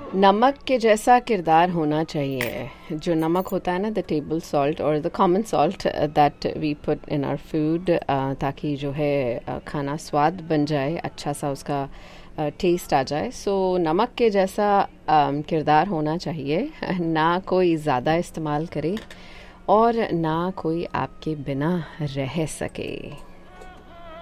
नमक के जैसा किरदार होना चाहिए। जो नमक होता है ना, द टेबल सॉल्ट और the common salt that we put in our food, ताकि जो है खाना स्वाद बन जाए, अच्छा सा उसका टेस्ट आ जाए। सो नमक के जैसा किरदार होना चाहिए। ना कोई ज़्यादा इस्तेमाल करे और ना कोई आपके बिना रह सके।